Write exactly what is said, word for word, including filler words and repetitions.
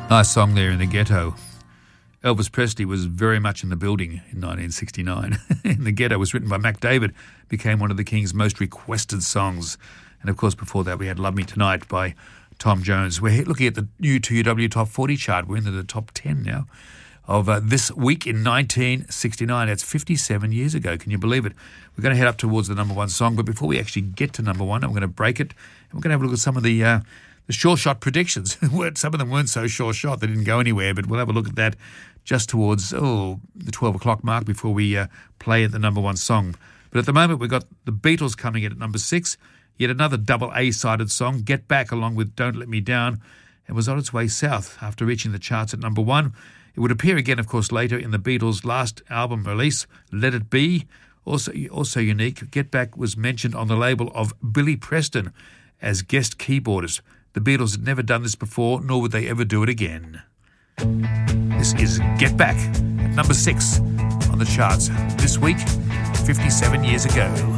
Nice song there, In the Ghetto. Elvis Presley was very much in the building in nineteen sixty-nine. In the Ghetto was written by Mac David, became one of the King's most requested songs. And of course, before that, we had Love Me Tonight by Tom Jones. We're looking at the new two U W Top forty chart. We're into the top ten now of uh, this week in nineteen sixty-nine. That's fifty-seven years ago. Can you believe it? We're going to head up towards the number one song. But before we actually get to number one, I'm going to break it. And we're going to have a look at some of the... Uh, The sure shot predictions. Some of them weren't so sure shot. They didn't go anywhere, but we'll have a look at that just towards oh the twelve o'clock mark before we uh, play the number one song. But at the moment, we've got the Beatles coming in at number six. Yet another double A-sided song, Get Back, along with Don't Let Me Down, and was on its way south after reaching the charts at number one. It would appear again, of course, later in the Beatles' last album release, Let It Be. Also, also unique, Get Back was mentioned on the label of Billy Preston as guest keyboardist. The Beatles had never done this before, nor would they ever do it again. This is Get Back at number six on the charts this week, fifty-seven years ago.